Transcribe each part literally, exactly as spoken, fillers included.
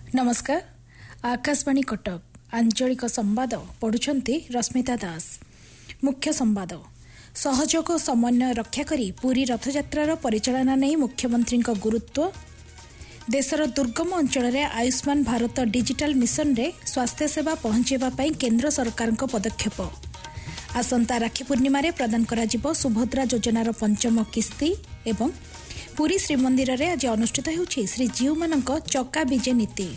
नमस्कार। आकाशवाणी कटक आंचलिक संवाद पढ़ुछंती रश्मिता दास। मुख्य संवाद सहयोग समन्वय रक्षा करी पूरी रथयात्रार परिचालना नहीं मुख्यमंत्री गुरुत्व। देशर दुर्गम अंचल में आयुष्मान भारत डिजिटल मिशन रे स्वास्थ्य सेवा पहुंचाइबा केंद्र सरकार पदक्षेप। आसंता राखी पूर्णिमा रे प्रदान करा सुभद्रा योजनार पंचम किस्ती एवं पुरी श्रीमंदिर रे आज अनुष्ठित होउछि श्रीजीव मानक चक्का विजे नीति।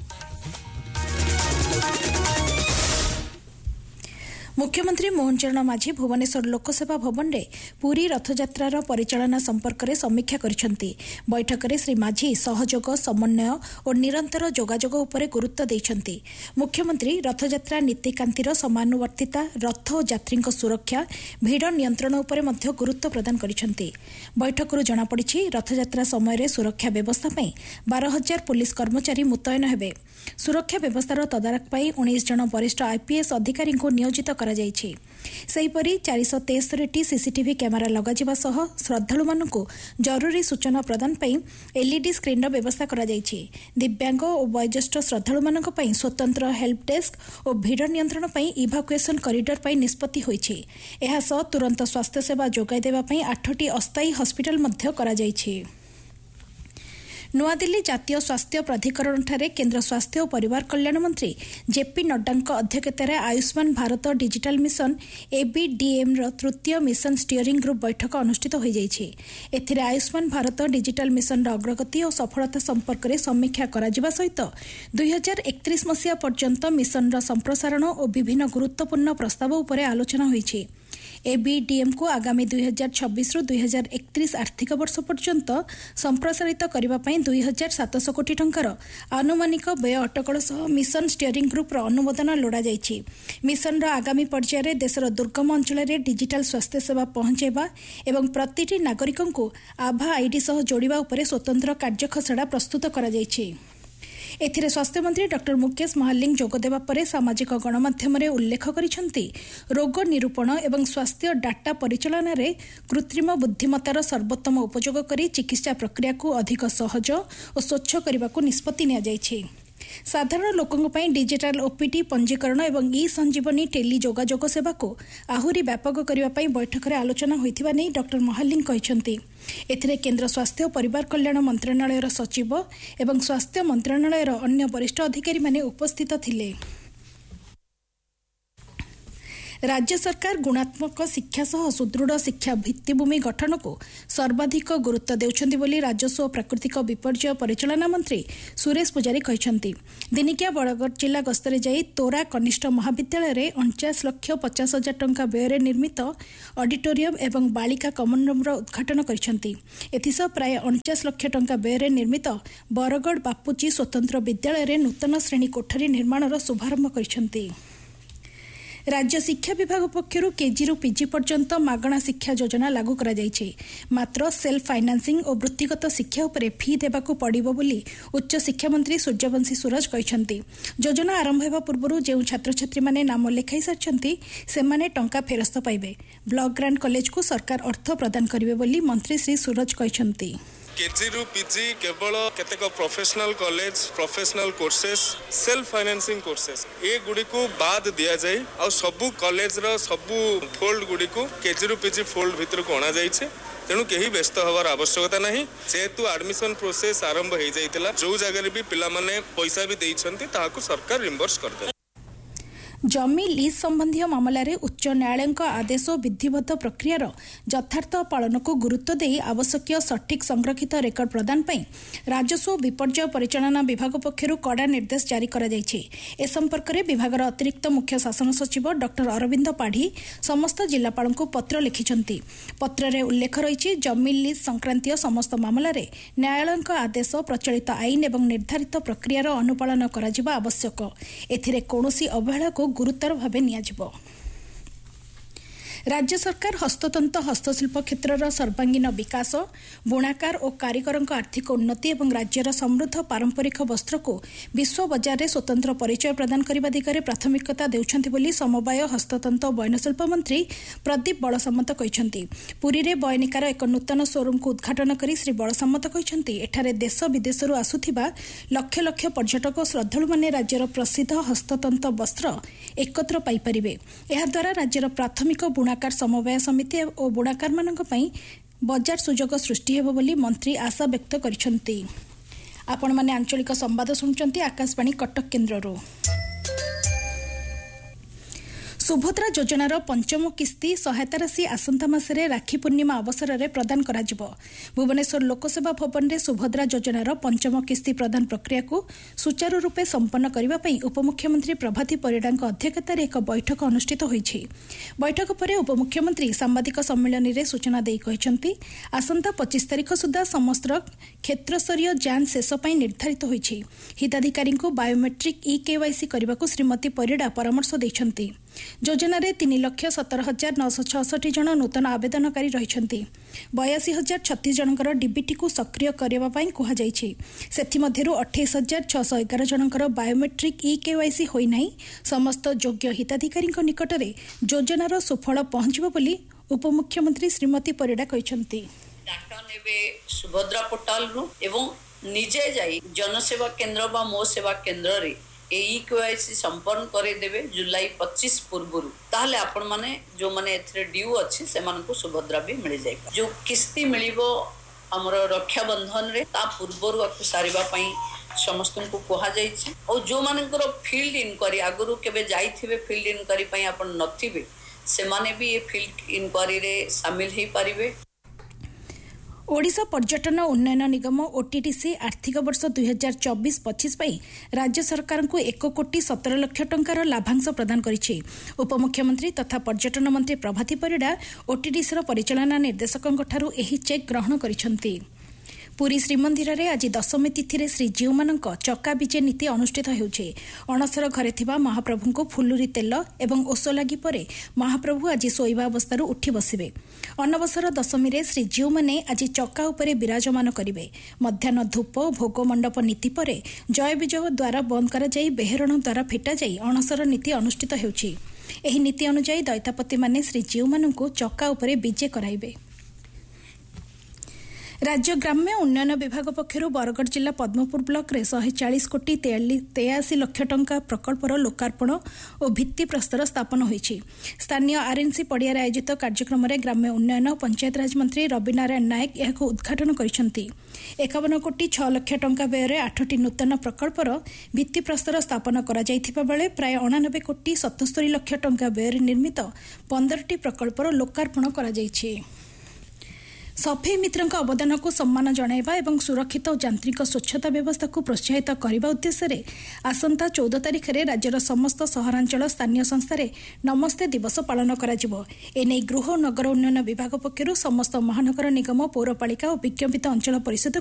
मुख्यमंत्री मोहन चरण माझी भुवनेश्वर लोकसेवा भवन में पूरी रथयात्रार परिचालना संपर्क में समीक्षा करिसेंती। बैठक में श्री माझी सहयोग समन्वय और निरंतर जोगाजोग उपरे गुरुत्व देइछंती। मुख्यमंत्री रथयात्रा नीतिकांतिर समानुवर्तिता, रथ और यात्री सुरक्षा, भिड़ नियंत्रण उपरे मध्य गुरुत्व प्रदान करिसेंती। बैठकरू जनापड़ी रथयात्रा समय सुरक्षा व्यवस्था पई बारह हजार पुलिस कर्मचारी मुतयन हेबे। सुरक्षा व्यवस्थार तदारख पाई उन्नीस जन वरिष्ठ आईपीएस अधिकारी को नियोजित करा जायछि। सेहीपरि चार सौ तेस्तरी टी सीसीटीवी कैमेरा लगाजिबा सह श्रद्धालु मानकु जरूरी सूचना प्रदान पई एलईडी स्क्रीन व्यवस्था करा जायछि। दिव्यांग और वयोज्येष्ठ श्रद्धालु मानक पई स्वतंत्र हेल्प डेस्क और भिड़ नियंत्रण पई इभाकुएसन कॉरिडोर पई निष्पत्ति होइछि। एहा सह तुरंत स्वास्थ्य सेवा जोगाई देबा पई आठटी अस्थायी हॉस्पिटल मध्य करा जायछि। नुआदिल्ली जातीय स्वास्थ्य प्राधिकरण ठारे केंद्र स्वास्थ्य और परिवार कल्याण मंत्री JP Nadda अध्यक्षतार Ayushman Bharat digital mission ABDM रो तृतीय मिशन स्टीयरिंग ग्रुप बैठक अनुष्ठित हो जाइछि। एथिरे आयुष्मान भारत डिजिटल मिशन रो अग्रगति और सफलता संपर्क में समीक्षा करा सहित दुई हजार एकतीस मसीहा पर्यंत मिशन रो संप्रसारण और विभिन्न गुरुत्वपूर्ण प्रस्ताव उपरे आलोचना होइछि। एबीडीएम को आगामी दुई हजार छब्बीस रु दुई हजार एकतीस आर्थिक वर्ष पर्यंत संप्रसारित करबा पई दुई हजार सातश कोटी टंकार आनुमानिक व्यय अटकल सह मिशन स्टीयरिंग ग्रुप रो अनुमोदन लोड़ा जाइछि। मिशन रो आगामी पर्यायर देशर दुर्गम अंचल में डिजिटल स्वास्थ्य सेवा पहुंचाइबा एवं प्रतिटी नागरिक को आभा आईडी सह जोड़िबा उपरे स्वतंत्र कार्यखसड़ा प्रस्तुत करा जाइछि। एथिरे स्वास्थ्य मंत्री डॉक्टर मुकेश महालिंग जोगदेवा परे सामाजिक गणमाध्यम रे उल्लेख करिसेंती रोग निरूपण एवं स्वास्थ्य डाटा परिचालन रे कृत्रिम बुद्धिमत्तार सर्वोत्तम उपयोग करी चिकित्सा प्रक्रिया को अधिक सहज और स्वच्छ करने को निष्पत्ति निया जायछि। साधारण लोकों पई डिजिटल ओपीटी पंजीकरण एवं ई संजीवनी टेली जोगाजोग सेवा को आहुरी व्यापक करने पई बैठक में आलोचना होइथिबा नै डॉक्टर महालिंग कहिसेंती। एथिरे केंद्र स्वास्थ्य और परिवार कल्याण मंत्रालय सचिव एवं स्वास्थ्य मंत्रालय अन्य वरिष्ठ अधिकारी माने उपस्थित थिले। राज्य सरकार गुणात्मक शिक्षा सह सुदृढ़ शिक्षा भित्तिभूमि गठन को सर्वाधिक गुरुत्व देउछन्ति बोली राजस्व और प्राकृतिक विपर्यय परिचालना मंत्री सुरेश पुजारी कहिसेंति। दिनिकिया बरगढ़ जिला गस्तरे जाई तोरा कनिष्ठ महाविद्यालय रे उनचास लक्ष पचास हजार टंका व्यय निर्मित ऑडिटोरियम एवं बालिका कमन रूम उद्घाटन करिसेंति। एथिसह प्राय उनचास लक्ष टंका व्यय निर्मित बरगढ़ बापूजी स्वतंत्र विद्यालय रे नूतन श्रेणी कोठरी निर्माणर शुभारंभ करिसेंति। राज्य शिक्षा विभाग पक्षर केजी रु पीजी पर्यंत मागणा शिक्षा योजना लागू करा जायछि। मात्र सेल्फ फाइनान्सिंग और वृत्तिगत शिक्षा उपरे फी देबाकू पड़िबो बोली उच्च शिक्षा मंत्री सूर्यवंशी सूरज कहिसेंति। योजना आरंभ हेबा पूर्व जो छात्र छात्री माने नाम लेखाई सारछन्ति सेमाने टंका फेरस्त पाइबे। ब्लॉक ग्रांट कॉलेज को सरकार अर्थ प्रदान करिवे बोली मंत्री श्री सूरज कहिसेंति। केजी रु पीजी केवल केतेक professional college professional courses self financing courses ए गुडी को बाद दिया जाए और सबु कॉलेज रो सबु फोल्ड गुडी को केजी रु पीजी फोल्ड भीतर को आना जाइछे। तेणु कहीं व्यस्त हवार आवश्यकता नहीं जेहेतु एडमिशन प्रोसेस आरंभ हो जाइतिला जो जगह भी पिला माने पैसा भी देइछन्ति ताहाकू सरकार रिम्बर्स कर दे। जमी लीज संबंधी मामलें उच्च न्यायालय आदेश और विधिबद्ध प्रक्रियार यथार्थ पालन को गुरुत्व दे आवश्यक सठिक संरक्षित रेकर्ड प्रदान पर राजस्व विपर्यय परिचालना विभाग पक्षर कड़ा निर्देश जारी कर ए संपर्क में विभाग अतिरिक्त मुख्य शासन सचिव डॉक्टर अरविंद पाढ़ी समस्त जिलापाल को पत्र लिखिंट। पत्र में उल्लेख रही जमी लीज संक्रांतीय समस्त मामलें न्यायालय आदेश प्रचलित आईन और निर्धारित प्रक्रियार अनुपालन करा आवश्यक। एथिरे कौनसी अवहेला को गुरुतर भावे नियाजिबो। राज्य सरकार हस्ततंत हस्तशिल्प क्षेत्रर सर्वांगीन विकास बुणाकार और कारीगरों आर्थिक उन्नति और राज्यर समृद्ध पारंपरिक वस्त्र को विश्व बजार में स्वतंत्र परिचय प्रदान करने दिगरे प्राथमिकता देउछन्ति बोली समवाय हस्ततंत और बयनशिल्प मंत्री प्रदीप बड़सामत कहते। पुरी में बयनिकार एक नूतन शोरूम को उद्घाटन कर श्री बड़सामत कहते एठारे देश विदेश आसुथिबा लक्ष लक्ष पर्यटक और श्रद्धालु माने राज्यर प्रसिद्ध हस्ततंत वस्त्र एकत्र पाइपारिबे। एहाद्वारा राज्यर प्राथमिक बुणाकार समवाय समिति और बुणाकार मानक पई बजार सुजोग सृष्टि हेबो बोली मंत्री आशा व्यक्त करिसेंती। आपण माने आंचलिक संवाद सुनचंती आकाशवाणी कटक केन्द्ररो। सुभद्रा योजनार पंचम किस्ती सहायता राशि आसंता मासरे राखी पूर्णिमा अवसर में प्रदान करा जिवो। भुवनेश्वर लोकसेवा भवन में सुभद्रा योजनार पंचम किस्ती प्रदान प्रक्रिया को सुचारू रूपे संपन्न करने पई उपमुख्यमंत्री प्रभाती परिडांक अध्यक्षतार एक बैठक अनुष्ठित होईछि। बैठक पर उपमुख्यमंत्री सांबादिक सम्मेलन में सूचना देई कहिसेंति आसंता पच्चीस तारिख सुधा समस्त क्षेत्रस्तरीय जांच शेष पई निर्धारित होईछि। हिताधिकारी को बायोमेट्रिक ई केवाईसी करने को श्रीमती परिडा परामर्श दैछंती। योजना रे तीन लक्ष सतर हजार नौश छठी जन नूतन आवेदनकारी रही बयासी हजार छत्तीस जनकर डीबीटी को सक्रिय करने कहुई। से अठाईस हजार छःश एगार जनकर बायोमेट्रिक ई केवाईसी होई समस्त योग्य हिताधिकारी निकट में योजनार सुफल पहुंचबो बोली उपमुख्यमंत्री श्रीमती परिडा कहते। डाटा नेबे सुभद्रा पोर्टाल रु एवं निजे जाई जनसेवा केन्द्र बा मो सेवा केन्द्र रे ई केवाईसी संपन्न करे देबे जुलाई पच्चीस पूर्वरु ताहले आपण माने जो माने एथरे ड्यू अछि से मान को सुभद्रा भी मिल जाय। जो किस्ती मिलिबो हमर रक्षा बंधन रे ता पूर्वरु आकु सारिबा पई समस्त को कहा जाय छै। और जो मानकर फील्ड इनक्वारी आगुरु केबे जाइथिबे फील्ड इनक्वारी पई आपण नथिबे से माने भी ये फील्ड इनक्वारी रे शामिल हे परिबे। ओडिशा पर्यटन उन्नयन निगम ओटीटीसी आर्थिक वर्ष दुई हजार चौबीस पच्चीस राज्य सरकार को एक कोटी सतर लक्ष टंकार लाभांश प्रदान करिछि। उपमुख्यमंत्री तथा पर्यटन मंत्री प्रभाती परिडा ओटीटीसी परिचालना निर्देशकों ठारू एही चेक ग्रहण करिसेंति। पुरी श्रीमंदिर में आज दशमी तिथि श्रीजीव मानक चक्का विजे नीति अनुष्ठित होउछि। अणसर घरे थिबा महाप्रभु को फुलुरी तेल एवं ओष लगी परे महाप्रभु आज शोइबा अवस्थारू उठी बसिबे। अनवसर दशमी रे श्रीजीव माने आज चक्का उपरे विराजमान करिवे। मध्याह्न धूप भोग मंडप नीति परे जय विजय द्वारा बंद करा जाई बेहरण द्वारा फिटा जाई अणसर नीति अनुष्ठित होउछि। एही नीति अनुसार दैतापति माने श्रीजीव मानक चक्का उपरे विजे कराइबे। राज्य ग्राम्य उन्नयन विभाग पक्षर बरगढ़ जिला पद्मपुर ब्लॉक रे शहे चालीस कोटी तेयासी लक्ष टंका प्रकल्पर लोकार्पण और भित्ति प्रस्तर स्थापन होईछि। स्थानीय आरएनसी पड़िया आयोजित कार्यक्रम में ग्राम्य उन्नयन और पंचायतराज मंत्री रवि नारायण नायक यह उद्घाटन करिसेंति। एकावन कोटी छह लक्ष टंका व्यय आठटी नूतन प्रकल्पर भित्ति प्रस्तर स्थापन करा जायथिबा बेले प्राय अणानबे कोटी सतस्तरी लक्ष टंका व्यय निर्मित पंद्रटी प्रकल्पर लोकार्पण करा जायछि। सफेई मित्रों अवदान को सम्मान जणाइबा एवं सुरक्षित और यांत्रिक स्वच्छता व्यवस्था को प्रोत्साहित करने उद्देश्य आसंता चौदह तारिख में राज्यर समस्त सहरांचल स्थानीय संस्था नमस्ते दिवस पालन करा। एने गृह नगर उन्नयन विभाग पक्षर समस्त महानगर निगम पौरपालिका और विज्ञापित अंचल परिषद